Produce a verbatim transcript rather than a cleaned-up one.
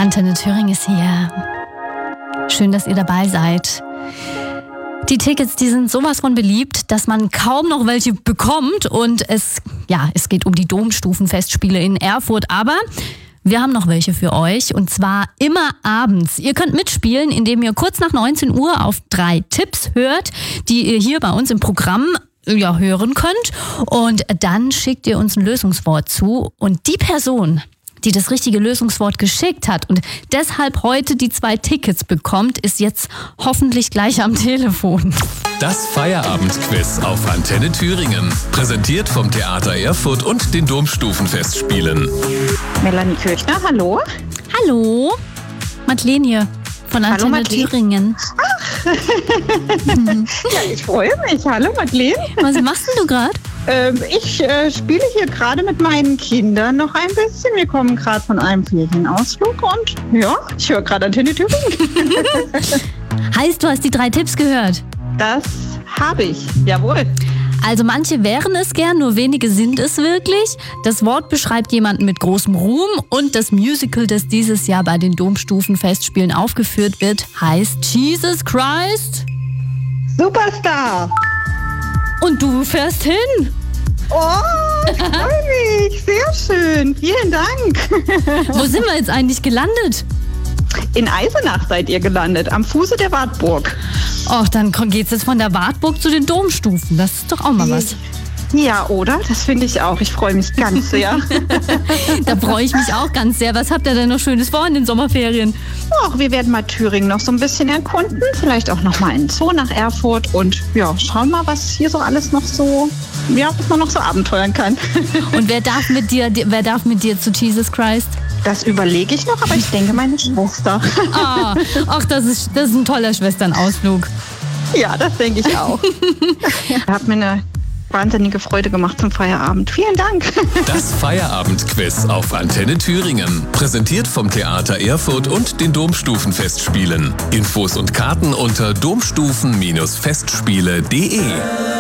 Antenne Thüringen ist hier. Schön, dass ihr dabei seid. Die Tickets, die sind sowas von beliebt, dass man kaum noch welche bekommt. Und es, ja, es geht um die Domstufenfestspiele in Erfurt. Aber wir haben noch welche für euch. Und zwar immer abends. Ihr könnt mitspielen, indem ihr kurz nach neunzehn Uhr auf drei Tipps hört, die ihr hier bei uns im Programm ja, hören könnt. Und dann schickt ihr uns ein Lösungswort zu. Und die Person, die das richtige Lösungswort geschickt hat und deshalb heute die zwei Tickets bekommt, ist jetzt hoffentlich gleich am Telefon. Das Feierabendquiz auf Antenne Thüringen. Präsentiert vom Theater Erfurt und den Domstufenfestspielen. Melanie Kirchner, hallo. Hallo, Madeleine hier von Antenne Hallo, Thüringen. Ach, ja, ich freue mich. Hallo Madeleine. Was machst denn du gerade? Ähm, ich äh, spiele hier gerade mit meinen Kindern noch ein bisschen. Wir kommen gerade von einem Ferienausflug und ja, ich höre gerade Antenne Thüringen. Heißt, du hast die drei Tipps gehört? Das habe ich, jawohl. Also manche wären es gern, nur wenige sind es wirklich. Das Wort beschreibt jemanden mit großem Ruhm und das Musical, das dieses Jahr bei den Domstufenfestspielen aufgeführt wird, heißt Jesus Christ Superstar. Und du fährst hin. Oh, ich freue mich. Sehr schön. Vielen Dank. Wo sind wir jetzt eigentlich gelandet? In Eisenach seid ihr gelandet, am Fuße der Wartburg. Och, dann geht's jetzt von der Wartburg zu den Domstufen. Das ist doch auch mal was. Ja, oder? Das finde ich auch. Ich freue mich ganz sehr. Da freue ich mich auch ganz sehr. Was habt ihr denn noch Schönes vor in den Sommerferien? Ach, wir werden mal Thüringen noch so ein bisschen erkunden. Vielleicht auch noch mal in den Zoo nach Erfurt. Und ja, schauen mal, was hier so alles noch so, ja, was man noch so abenteuern kann. Und wer darf mit dir, wer darf mit dir zu Jesus Christ? Das überlege ich noch, aber ich denke, meine Schwester. Ah, ach, das ist, das ist ein toller Schwesternausflug. Ja, das denke ich auch. Hat mir eine wahnsinnige Freude gemacht zum Feierabend. Vielen Dank. Das Feierabendquiz auf Antenne Thüringen. Präsentiert vom Theater Erfurt und den Domstufenfestspielen. Infos und Karten unter domstufen Festspiele punkt de.